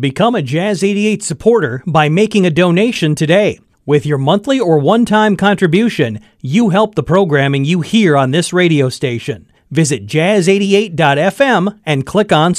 Become a Jazz 88 supporter by making a donation today. With your monthly or one-time contribution, you help the programming you hear on this radio station. Visit jazz88.fm and click on